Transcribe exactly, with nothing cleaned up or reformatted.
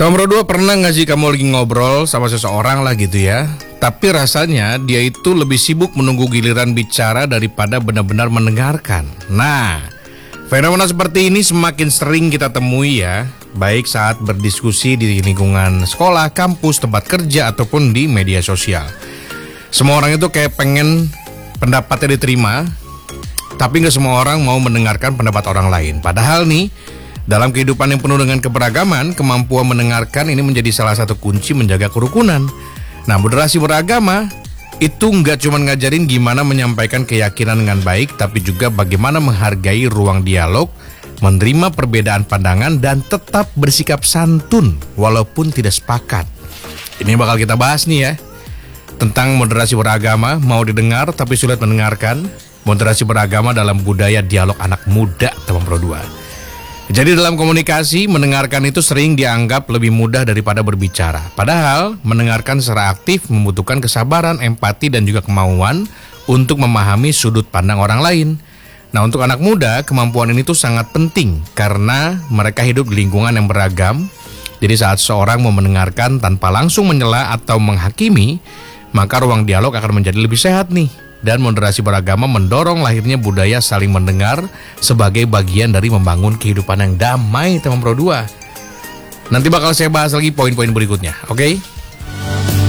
Teman berdua, pernah gak sih kamu lagi ngobrol sama seseorang lah gitu ya, tapi rasanya dia itu lebih sibuk menunggu giliran bicara daripada benar-benar mendengarkan. Nah, fenomena seperti ini semakin sering kita temui ya, baik saat berdiskusi di lingkungan sekolah, kampus, tempat kerja, ataupun di media sosial. Semua orang itu kayak pengen pendapatnya diterima, tapi gak semua orang mau mendengarkan pendapat orang lain. Padahal nih, dalam kehidupan yang penuh dengan keberagaman, kemampuan mendengarkan ini menjadi salah satu kunci menjaga kerukunan. Nah, moderasi beragama itu nggak cuma ngajarin gimana menyampaikan keyakinan dengan baik, tapi juga bagaimana menghargai ruang dialog, menerima perbedaan pandangan, dan tetap bersikap santun walaupun tidak sepakat. Ini bakal kita bahas nih ya, tentang moderasi beragama, mau didengar tapi sulit mendengarkan. Moderasi beragama dalam budaya dialog anak muda, teman Pro dua. Jadi dalam komunikasi, mendengarkan itu sering dianggap lebih mudah daripada berbicara. Padahal, mendengarkan secara aktif membutuhkan kesabaran, empati, dan juga kemauan untuk memahami sudut pandang orang lain. Nah, untuk anak muda, kemampuan ini tuh sangat penting karena mereka hidup di lingkungan yang beragam. Jadi saat seorang mau mendengarkan tanpa langsung menyela atau menghakimi, maka ruang dialog akan menjadi lebih sehat nih. Dan moderasi beragama mendorong lahirnya budaya saling mendengar sebagai bagian dari membangun kehidupan yang damai, teman Pro dua. Nanti bakal saya bahas lagi poin-poin berikutnya, oke? Okay?